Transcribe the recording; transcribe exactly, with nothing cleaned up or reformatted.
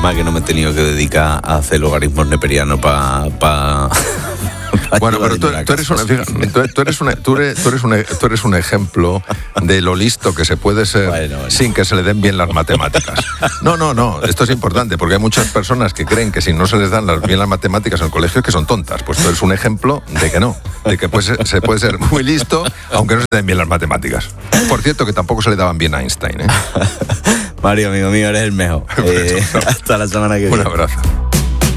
mal que no me he tenido que dedicar a hacer logaritmos neperianos para... Pa, pa bueno, pero tú, tú, eres una, tú, tú, eres una, tú, eres, tú, eres un, tú eres un ejemplo de lo listo que se puede ser bueno, bueno. sin que se le den bien las matemáticas. No, no, no, esto es importante, porque hay muchas personas que creen que si no se les dan las, bien las matemáticas en el colegio es que son tontas. Pues tú eres un ejemplo de que no, de que pues, se puede ser muy listo aunque no se den bien las matemáticas. Por cierto, que tampoco se le daban bien a Einstein, ¿eh? Mario, amigo mío, eres el mejor. Eh, hasta la semana que viene. Un abrazo.